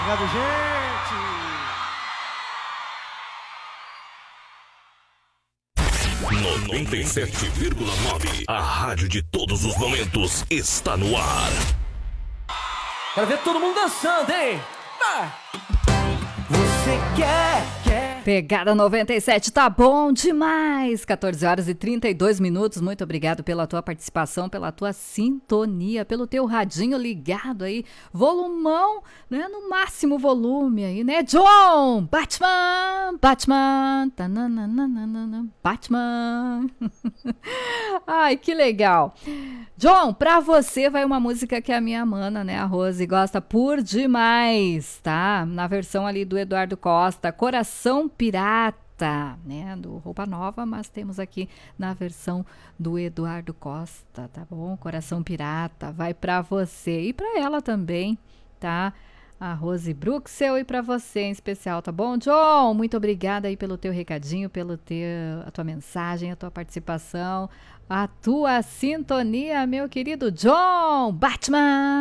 Obrigado, gente. 97,9. A rádio de todos os momentos está no ar. Quero ver todo mundo dançando, hein? Vai! Você quer. Pegada 97, tá bom demais. 14 horas e 32 minutos. Muito obrigado pela tua participação, pela tua sintonia, pelo teu radinho ligado aí. Volumão, né? No máximo volume aí, né? John! Batman! Batman! Ai, que legal. John, pra você vai uma música que a minha mana, né? A Rose gosta por demais, tá? Na versão ali do Eduardo Costa, Coração Pirata, né, do Roupa Nova, mas temos aqui na versão do Eduardo Costa, tá bom? Coração Pirata, vai pra você e pra ela também, tá? A Rose Bruxel e pra você em especial, tá bom? John, muito obrigada aí pelo teu recadinho, a tua mensagem, a tua participação, a tua sintonia, meu querido John Batman!